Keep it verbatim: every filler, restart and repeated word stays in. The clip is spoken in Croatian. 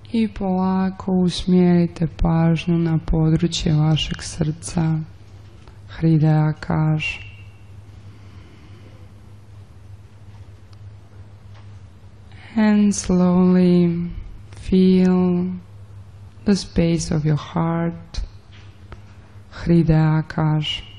I polako usmjerite pažnju na područje vašeg srca, Hridaya Akash. And slowly feel the space of your heart, Hridaya Akash.